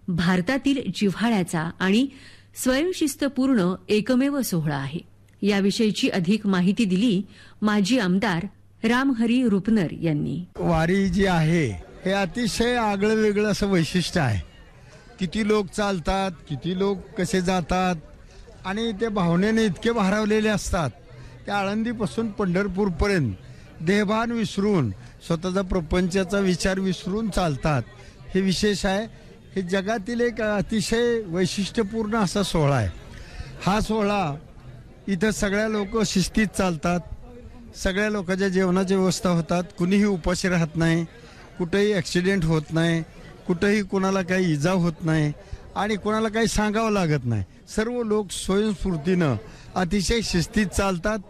भारतातील जिव्हाळ्याचा आणि स्वयंशिस्तपूर्ण एकमेव सोहळा आहे. याविषयीची अधिक माहिती दिली माजी आमदार रामहरी रुपनर यांनी. वारी जी आहे हे अतिशय आगळं वेगळं असं वैशिष्ट्य आहे. किती लोक चालतात, किती लोक कसे जातात आणि ते भावनेने इतके भारावलेले असतात. त्या आळंदीपासून पंढरपूरपर्यंत देहभान विसरून, स्वतःचा प्रपंचाचा विचार विसरून चालतात. हे विशेष आहे. हे जगातील एक अतिशय वैशिष्ट्यपूर्ण असा सोहळा आहे. हा सोहळा इथं सगळ्या लोक शिस्तीत चालतात. सगळ्या लोकांच्या जेवणाची व्यवस्था होतात. कुणीही उपाशी राहत नाही, कुठेही ॲक्सिडेंट होत नाही, कुठेही कोणाला काही इजा होत नाही आणि कोणाला काही सांगावं लागत नाही. सर्व लोक स्वयंस्फूर्तीनं अतिशय शिस्तीत चालतात.